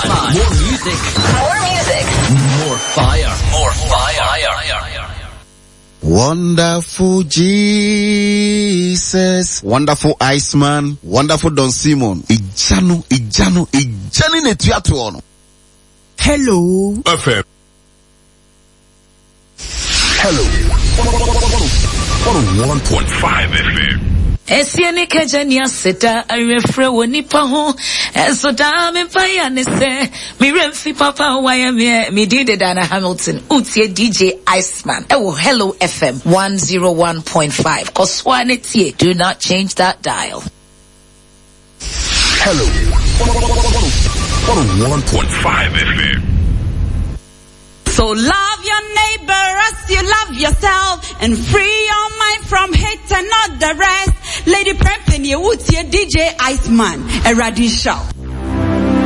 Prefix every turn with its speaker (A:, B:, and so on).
A: More music. More fire.
B: Wonderful Jesus, wonderful Iceman, wonderful Don Simon. Ijanu netuatu.
C: Hello.
D: FM. Hello. 101.5 FM.
E: Esiani kajania seta arefre wonipa ho eso da me fire ne se mi remfi papa waya me did Dana Hamilton utie DJ Iceman ewo Hello FM 101.5 koswane tie, do not change that dial.
D: Hello 101.5 FM.
F: So love your neighbor as you love yourself and free your mind from hate and not the rest. Lady Prempin, you would see DJ Iceman, a radical.